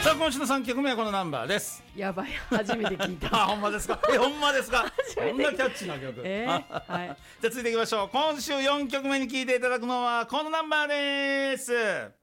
さあ今週の3曲目はこのナンバーです。 やばい、初めて聞いた。 ほんまですか。ほんまですか。こんなキャッチーな曲。 はい、 じゃあ続いていきましょう。今週4曲目に聴いていただくのはこのナンバーです。